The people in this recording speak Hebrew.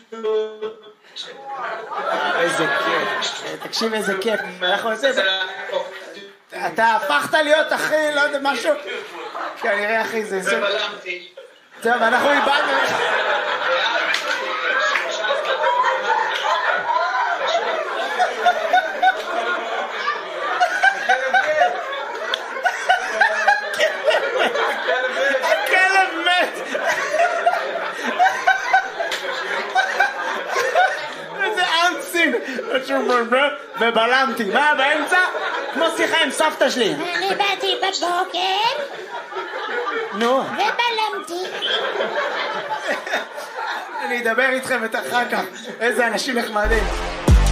איזה כיף, תקשיב איזה כיף. אתה הפכת להיות אחי, לא יודע, משהו. כנראה אחי זה... טוב, אנחנו איבדנו. הכלב מת. איזה אנסים. ובלמתי. מה באמצע? כמו שיחה עם סבתא שלי. אני באתי בבוקר. נו. ובלמתי. אני אדבר איתכם אחר כך. איזה אנשים נחמדים.